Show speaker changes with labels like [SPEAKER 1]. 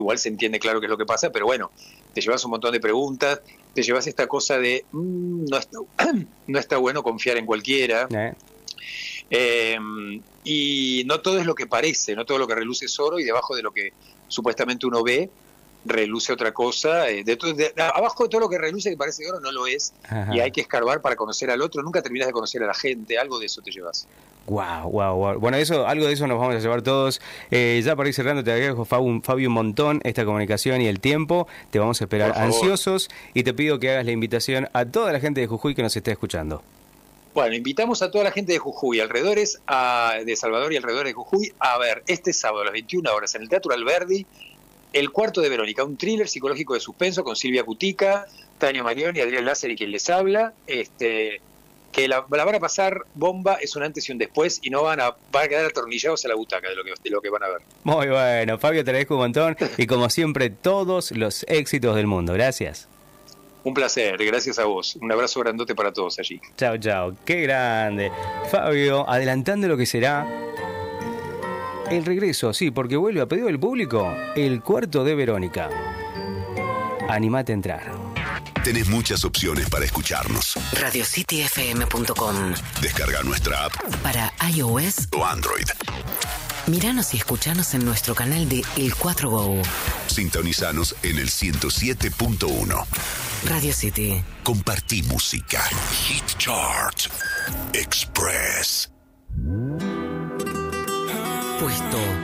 [SPEAKER 1] igual se entiende claro qué es lo que pasa, pero bueno, te llevas un montón de preguntas, te llevas esta cosa de no está bueno confiar en cualquiera. Y no todo es lo que parece, no todo lo que reluce es oro, y debajo de lo que supuestamente uno ve reluce otra cosa. Abajo de todo lo que reluce que parece oro no lo es. Ajá. Y hay que escarbar para conocer al otro. Nunca terminas de conocer a la gente, algo de eso te llevas.
[SPEAKER 2] Wow. Bueno, algo de eso nos vamos a llevar todos. Ya para ir cerrando, te agradezco, Fabio, un montón esta comunicación y el tiempo. Te vamos a esperar ansiosos, y te pido que hagas la invitación a toda la gente de Jujuy que nos esté escuchando.
[SPEAKER 1] Bueno, invitamos a toda la gente de Jujuy, alrededores, de Salvador y alrededores de Jujuy, a ver este sábado a las 21 horas en el Teatro Alberdi, El Cuarto de Verónica, un thriller psicológico de suspenso con Silvia Cutica, Tania Marión y Adrián Lázaro, y quien les habla, que la van a pasar bomba, es un antes y un después, y van a quedar atornillados a la butaca de lo que van a ver.
[SPEAKER 2] Muy bueno, Fabio, te agradezco un montón, y como siempre, todos los éxitos del mundo. Gracias.
[SPEAKER 1] Un placer, gracias a vos. Un abrazo grandote para todos allí.
[SPEAKER 2] Chao. Qué grande. Fabio, adelantando lo que será el regreso, sí, porque vuelve a pedido del público, El Cuarto de Verónica. Animate a entrar.
[SPEAKER 3] Tenés muchas opciones para escucharnos.
[SPEAKER 4] RadioCityFM.com.
[SPEAKER 3] Descarga nuestra app
[SPEAKER 4] para iOS
[SPEAKER 3] o Android.
[SPEAKER 4] Míranos y escuchanos en nuestro canal de El 4Go.
[SPEAKER 3] Sintonizanos en el 107.1.
[SPEAKER 4] Radio City.
[SPEAKER 3] Compartí música. Hit Chart Express.
[SPEAKER 4] Puesto